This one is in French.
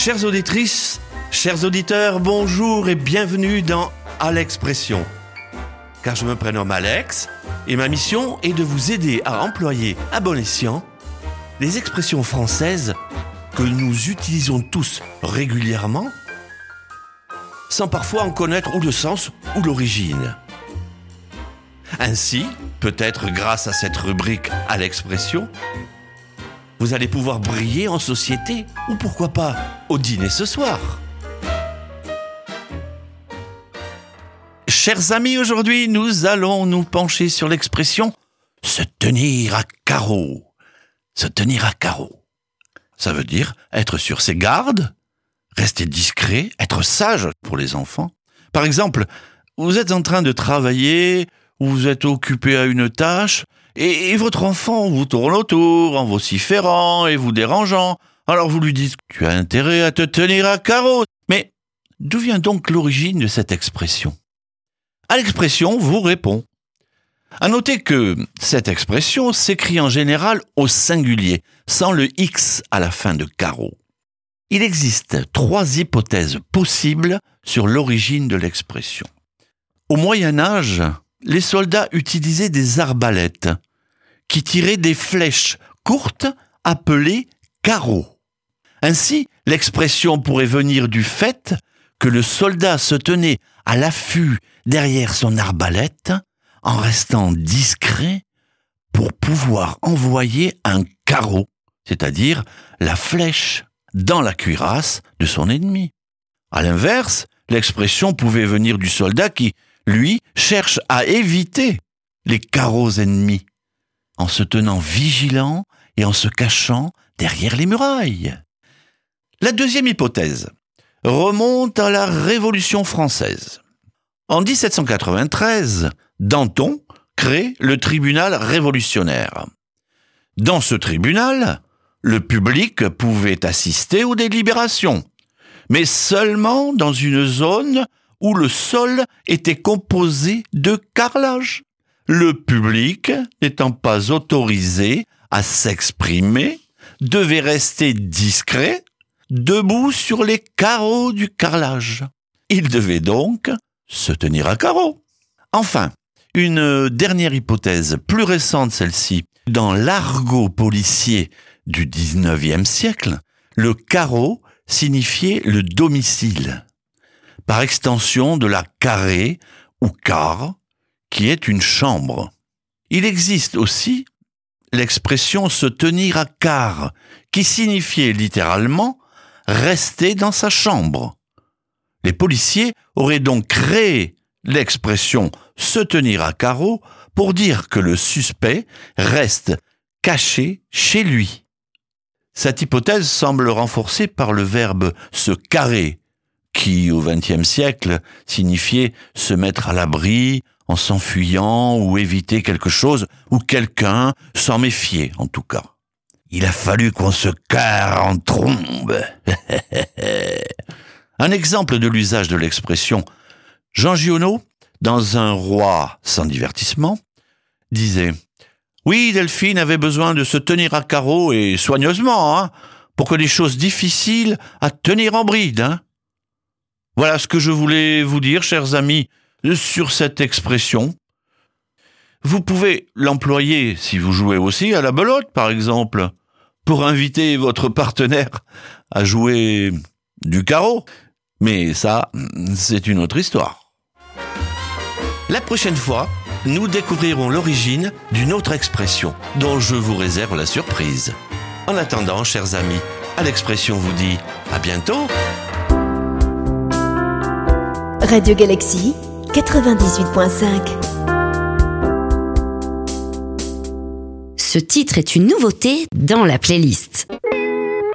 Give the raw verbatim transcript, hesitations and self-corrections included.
Chères auditrices, chers auditeurs, bonjour et bienvenue dans À l'Expression. Car je me prénomme Alex et ma mission est de vous aider à employer à bon escient les expressions françaises que nous utilisons tous régulièrement sans parfois en connaître ou le sens ou l'origine. Ainsi, peut-être grâce à cette rubrique À l'Expression, vous allez pouvoir briller en société ou pourquoi pas au dîner ce soir. Chers amis, aujourd'hui, nous allons nous pencher sur l'expression « se tenir à carreau ». Se tenir à carreau. Ça veut dire être sur ses gardes, rester discret, être sage pour les enfants. Par exemple, vous êtes en train de travailler ou vous êtes occupé à une tâche et, et votre enfant vous tourne autour en vociférant et vous dérangeant. Alors vous lui dites « tu as intérêt à te tenir à carreau ». Mais d'où vient donc l'origine de cette expression ? À l'expression vous répond. À noter que cette expression s'écrit en général au singulier, sans le X à la fin de carreau. Il existe trois hypothèses possibles sur l'origine de l'expression. Au Moyen-Âge, les soldats utilisaient des arbalètes qui tiraient des flèches courtes appelées carreaux. Ainsi, l'expression pourrait venir du fait que le soldat se tenait à l'affût derrière son arbalète en restant discret pour pouvoir envoyer un carreau, c'est-à-dire la flèche, dans la cuirasse de son ennemi. À l'inverse, l'expression pouvait venir du soldat qui, lui, cherche à éviter les carreaux ennemis, en se tenant vigilant et en se cachant derrière les murailles. La deuxième hypothèse remonte à la Révolution française. En dix-sept cent quatre-vingt-treize, Danton crée le tribunal révolutionnaire. Dans ce tribunal, le public pouvait assister aux délibérations, mais seulement dans une zone où le sol était composé de carrelage. Le public, n'étant pas autorisé à s'exprimer, devait rester discret, debout sur les carreaux du carrelage. Il devait donc se tenir à carreau. Enfin, une dernière hypothèse, plus récente celle-ci. Dans l'argot policier du dix-neuvième siècle, le carreau signifiait le domicile, par extension de la carré ou car, qui est une chambre. Il existe aussi l'expression « se tenir à quart », qui signifiait littéralement « rester dans sa chambre ». Les policiers auraient donc créé l'expression « se tenir à carreau » pour dire que le suspect reste caché chez lui. Cette hypothèse semble renforcée par le verbe « se carrer », qui, au vingtième siècle, signifiait se mettre à l'abri en s'enfuyant ou éviter quelque chose ou quelqu'un, s'en méfier en tout cas. Il a fallu qu'on se carre en trombe. Un exemple de l'usage de l'expression, Jean Giono, dans Un roi sans divertissement, disait « Oui, Delphine avait besoin de se tenir à carreau et soigneusement, hein, pour que les choses difficiles à tenir en bride. Hein. » Voilà ce que je voulais vous dire, chers amis, sur cette expression. Vous pouvez l'employer si vous jouez aussi à la belote, par exemple, pour inviter votre partenaire à jouer du carreau. Mais ça, c'est une autre histoire. La prochaine fois, nous découvrirons l'origine d'une autre expression dont je vous réserve la surprise. En attendant, chers amis, À l'Expression vous dit à bientôt. Radio Galaxy quatre-vingt-dix-huit point cinq. Ce titre est une nouveauté dans la playlist.